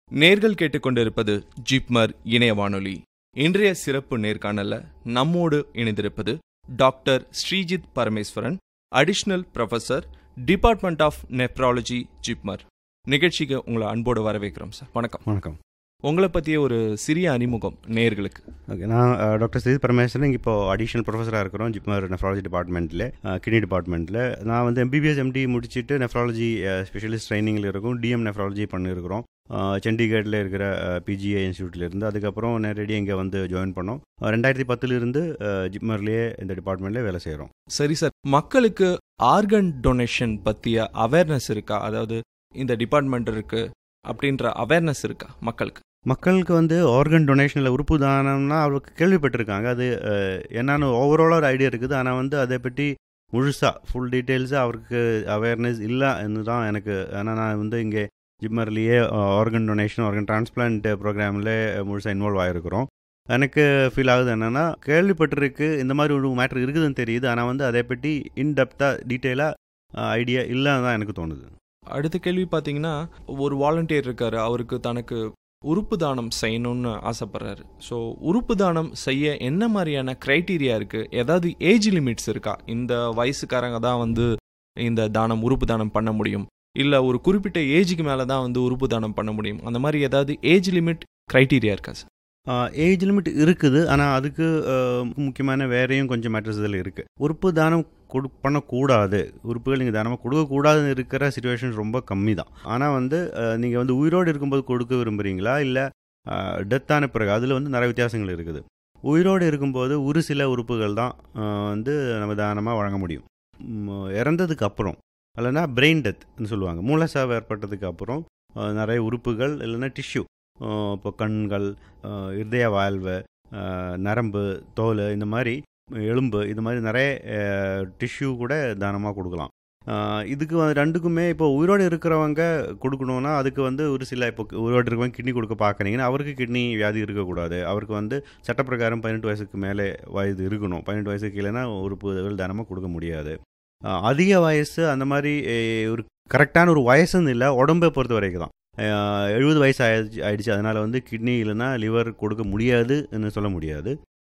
நேர்கள் கேட்டுக்கொண்டிருப்பது ஜிப்மர் இணைய வானொலி. இன்றைய சிறப்பு நேர்காணல்ல நம்மோடு இணைந்திருப்பது doctor Sreejith Parameswaran, additional professor, department of nephrology, JIPMER. நிகழ்ச்சிக்கு உங்களை அன்போடு வரவேற்கிறோம் சார். வணக்கம். வணக்கம். உங்களை பற்றிய ஒரு சிறிய அறிமுகம் நேர்களுக்கு. ஓகே, நான் டாக்டர் ஸ்ரீஜித் பரமேஸ்வரன். இப்போ அடிஷனல் ப்ரொஃபஸராக இருக்கிறோம் ஜிப்மர் நெஃப்ராலஜி டிபார்ட்மெண்ட்டில், கிட்னி டிபார்ட்மெண்ட்டில். நான் வந்து எம்பிபிஎஸ் எம்டி முடிச்சுட்டு நெஃப்ராலஜி ஸ்பெஷலிஸ்ட் ட்ரைனிங்கில் இருக்கும். டிஎம் நெஃப்ராலஜி பண்ணியிருக்கிறோம் சண்டிகரில் இருக்கிற பிஜிஐ இன்ஸ்டியூட்லேருந்து. அதுக்கப்புறம் நேரடியாக இங்கே வந்து ஜாயின் பண்ணோம். 2010 ஜிப்மர்லேயே இந்த டிபார்ட்மெண்ட்லேயே வேலை செய்கிறோம். சரி சார், மக்களுக்கு ஆர்கன் டொனேஷன் பற்றிய அவேர்னஸ் இருக்கா? அதாவது இந்த டிபார்ட்மெண்ட் இருக்கு அப்படின்ற அவேர்னஸ் இருக்கா மக்களுக்கு வந்து ஆர்கன் டொனேஷனில் உறுப்பு தானம்னா அவருக்கு கேள்விப்பட்டிருக்காங்க. அது என்னன்னு ஓவராலாக ஒரு ஐடியா இருக்குது. ஆனால் வந்து அதை பற்றி முழுசாக ஃபுல் டீட்டெயில்ஸாக அவருக்கு அவேர்னஸ் இல்லைன்னு தான் எனக்கு. ஆனால் நான் வந்து இங்கே ஜிப்மர்லேயே ஆர்கன் டொனேஷன், ஆர்கன் டிரான்ஸ்பிளான்ட் ப்ரோக்ராமில் முழுசாக இன்வால்வ் ஆகிருக்கிறோம். எனக்கு ஃபீல் ஆகுது என்னென்னா, கேள்விப்பட்டிருக்கு இந்த மாதிரி ஒரு மேட்ரு இருக்குதுன்னு தெரியுது. ஆனால் வந்து அதை பற்றி இன்டெப்த்தாக டீட்டெயிலாக ஐடியா இல்லைன்னு தான் எனக்கு தோணுது. அடுத்த கேள்வி பார்த்தீங்கன்னா, ஒரு வாலண்டியர் இருக்காரு, அவருக்கு தனக்கு உறுப்பு தானம் செய்யணும்னு ஆசைப்படுறாரு. ஸோ உறுப்பு தானம் செய்ய என்ன மாதிரியான க்ரைட்டீரியா இருக்குது? ஏதாவது ஏஜ் லிமிட்ஸ் இருக்கா? இந்த வயசுக்காரங்க தான் வந்து இந்த தானம் உறுப்பு தானம் பண்ண முடியும், இல்லை ஒரு குறிப்பிட்ட ஏஜுக்கு மேலே தான் வந்து உறுப்பு தானம் பண்ண முடியும், அந்த மாதிரி ஏதாவது ஏஜ் லிமிட் க்ரைட்டீரியா இருக்கா சார்? ஏஜ் லிமிட் இருக்குது. ஆனால் அதுக்கு முக்கியமான வேறையும் கொஞ்சம் மேட்டர்ஸ் இதில் இருக்குது. உறுப்பு தானம் பண்ணக்கூடாது, உறுப்புகள் நீங்கள் தானமாக கொடுக்கக்கூடாதுன்னு இருக்கிற சிச்சுவேஷன்ஸ் ரொம்ப கம்மி தான். ஆனால் வந்து நீங்கள் வந்து உயிரோடு இருக்கும்போது கொடுக்க விரும்புகிறீங்களா இல்லை டெத்தான பிறகு, அதில் வந்து நிறைய வித்தியாசங்கள் இருக்குது. உயிரோடு இருக்கும்போது ஒரு சில உறுப்புகள் தான் வந்து நம்ம தானமாக வழங்க முடியும். இறந்ததுக்கு அப்புறம் இல்லைன்னா பிரெயின் டெத்னு சொல்லுவாங்க, மூலசாவு ஏற்பட்டதுக்கு அப்புறம் நிறைய உறுப்புகள் இல்லைன்னா டிஷ்யூ, இப்போ கண்கள், இருதய வால்வு, நரம்பு, தோல், இந்த மாதிரி எலும்பு, இது மாதிரி நிறைய டிஷ்யூ கூட தானமாக கொடுக்கலாம். இதுக்கு ரெண்டுக்குமே இப்போ உயிரோடு இருக்கிறவங்க கொடுக்கணுன்னா அதுக்கு வந்து ஒரு சில, இப்போ உயிரோடு இருக்கிறவங்க கிட்னி கொடுக்க பார்க்குறீங்கன்னா அவருக்கு கிட்னி வியாதி இருக்கக்கூடாது. அவருக்கு வந்து சட்டப்பிரகாரம் 18 வயசுக்கு மேலே வயது இருக்கணும். 18 வயசுக்கு கீழேனா உறுப்புகள் தானமாக கொடுக்க முடியாது. அதிக வயசு அந்த மாதிரி ஒரு கரெக்டான ஒரு வயசுன்னு இல்லை, உடம்பை பொறுத்த வரைக்கும் தான். 70 வயசு ஆயிடுச்சு அதனால் வந்து கிட்னி இல்லைன்னா லிவர் கொடுக்க முடியாதுன்னு சொல்ல முடியாது.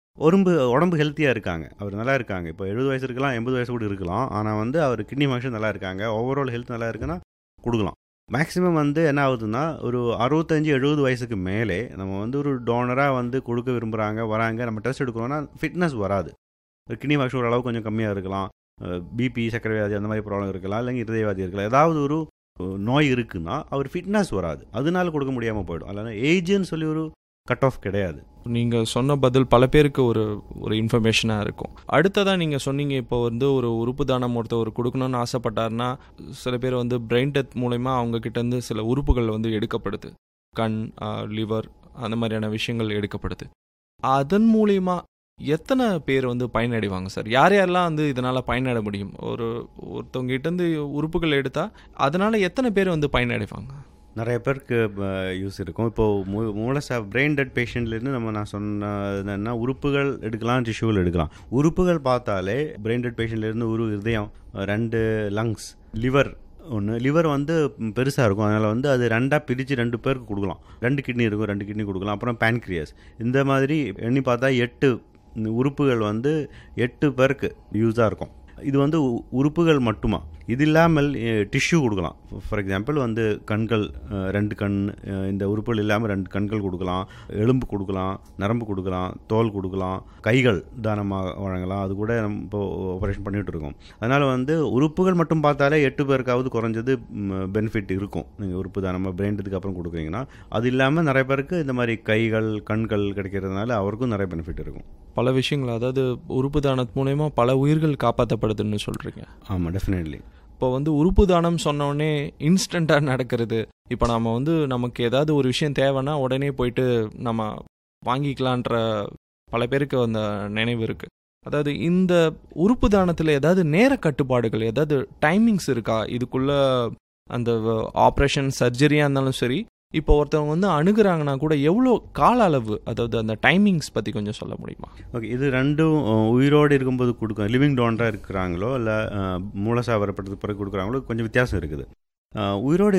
உடம்பு ஹெல்த்தியாக இருக்காங்க, அவர் நல்லா இருக்காங்க. இப்போ 70 வயசு இருக்கலாம், 80 வயசு கூட இருக்கலாம். ஆனால் வந்து அவர் கிட்னி ஃபங்க்ஷன் நல்லா இருக்காங்க, ஓவரால் ஹெல்த் நல்லா இருக்குன்னா கொடுக்கலாம். மேக்ஸிமம் வந்து என்ன ஆகுதுன்னா, ஒரு 65-70 வயசுக்கு மேலே நம்ம வந்து ஒரு டோனராக வந்து கொடுக்க விரும்புகிறாங்க, வராங்க, நம்ம டெஸ்ட் எடுக்கிறோன்னா ஃபிட்னஸ் வராது. கிட்னி ஃபங்க்ஷன் ஓரளவு கொஞ்சம் கம்மியாக இருக்கலாம், பிபி, சர்க்கரை வியாதி அந்த மாதிரி ப்ராப்ளம் இருக்கலாம், இல்லைங்க இருதயவாதி இருக்கலாம், ஏதாவது ஒரு நோய் இருக்குன்னா அவர் ஃபிட்னஸ் வராது, அதனால கொடுக்க முடியாமல் போயிடும். அதனால் ஏஜ்னு சொல்லி ஒரு கட் ஆஃப் கிடையாது. நீங்கள் சொன்ன பதில் பல பேருக்கு ஒரு இன்ஃபர்மேஷனாக இருக்கும். அடுத்ததாக நீங்கள் சொன்னீங்க, இப்போ வந்து ஒரு உறுப்பு தானம் ஒருத்தர் கொடுக்கணும்னு ஆசைப்பட்டார்னா சில பேர் வந்து பிரெயின் டெத் மூலமா அவங்கக்கிட்டேருந்து சில உறுப்புகள் வந்து எடுக்கப்படுது, கண், லிவர், அந்த மாதிரியான விஷயங்கள் எடுக்கப்படுது. அதன் மூலிமா எத்தனை பேர் வந்து பயனடைவாங்க சார்? யாரெல்லாம் வந்து இதனால் பயனட முடியும்? ஒருத்தவங்ககிட்டேருந்து உறுப்புகள் எடுத்தால் அதனால் எத்தனை பேர் வந்து பயனடைவாங்க? நிறைய பேருக்கு யூஸ் இருக்கும். இப்போது பிரெயின் டெட் பேஷண்ட்லேருந்து நான் சொன்னதுன்னா உறுப்புகள் எடுக்கலாம், டிஷ்யூவில் எடுக்கலாம். உறுப்புகள் பார்த்தாலே பிரெயின் டெட் பேஷண்ட்லேருந்து ஒரு இதயம், 2 லங்ஸ், லிவர் லிவர் வந்து பெருசாக இருக்கும், அதனால் வந்து அது 2ஆக பிரித்து 2 பேருக்கு கொடுக்கலாம். 2 கிட்னி இருக்கும், 2 கிட்னி கொடுக்கலாம். அப்புறம் பேன்க்ரியாஸ், இந்த மாதிரி எண்ணி பார்த்தா 8 உறுப்புகள் வந்து 8 பேருக்கு யூஸாக இருக்கும். இது வந்து உறுப்புகள் மட்டுமா, இது இல்லாமல் டிஷ்யூ கொடுக்கலாம். ஃபார் எக்ஸாம்பிள் வந்து கண்கள், 2 கண், இந்த உறுப்புகள் இல்லாமல் 2 கண்கள் கொடுக்கலாம், எலும்பு கொடுக்கலாம், நரம்பு கொடுக்கலாம், தோல் கொடுக்கலாம், கைகள் தானமாக வழங்கலாம். அது கூட நம்ம இப்போ ஆப்ரேஷன் பண்ணிகிட்டு இருக்கோம். அதனால் வந்து உறுப்புகள் மட்டும் பார்த்தாலே 8 பேருக்காவது குறைஞ்சது பெனிஃபிட் இருக்கும். நீங்கள் உறுப்பு தானமாக பிரெயின் டெத்துக்கு அப்புறம் கொடுக்குறீங்கன்னா. அது இல்லாமல் நிறைய பேருக்கு இந்த மாதிரி கைகள், கண்கள் கிடைக்கிறதுனால அவருக்கும் நிறைய பெனிஃபிட் இருக்கும். பல விஷயங்கள், அதாவது உறுப்பு தானத்து மூலமா பல உயிர்கள் காப்பாற்றப்படுதுன்னு சொல்கிறீங்க. ஆமாம், டெஃபினெட்லி. இப்போ வந்து உறுப்பு தானம் சொன்னோடனே இன்ஸ்டண்ட்டாக நடக்கிறது. இப்போ நம்ம வந்து நமக்கு ஏதாவது ஒரு விஷயம் தேவைன்னா உடனே போயிட்டு நம்ம வாங்கிக்கலான்ற பல பேருக்கு அந்த நினைவு இருக்குது. அதாவது இந்த உறுப்பு தானத்தில் ஏதாவது நேர கட்டுப்பாடுகள், ஏதாவது டைமிங்ஸ் இருக்கா? இதுக்குள்ளே அந்த ஆப்ரேஷன், சர்ஜரியாக இருந்தாலும் சரி, இப்போ ஒருத்தவங்க வந்து அணுகுறாங்கன்னா கூட எவ்வளோ கால அளவு, அதாவது அந்த டைமிங்ஸ் பற்றி கொஞ்சம் சொல்ல முடியுமா? ஓகே, இது ரெண்டும் உயிரோடு இருக்கும்போது கொடுக்க, லிவிங் டோனராக இருக்கிறாங்களோ இல்லை மூலசாவரப்பட்டதுக்கு பிறகு கொடுக்குறாங்களோ கொஞ்சம் வித்தியாசம் இருக்குது. உயிரோடு